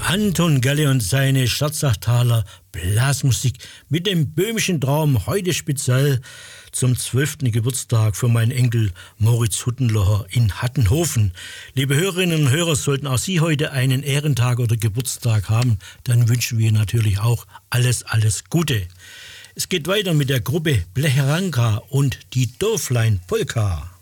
Anton Galle und seine Scherzachtaler Blasmusik mit dem böhmischen Traum, heute speziell zum 12. Geburtstag für meinen Enkel Moritz Huttenloher in Hattenhofen. Liebe Hörerinnen und Hörer, sollten auch Sie heute einen Ehrentag oder Geburtstag haben, dann wünschen wir natürlich auch alles Gute. Es geht weiter mit der Gruppe Blecheranka und die Dorflein Polka.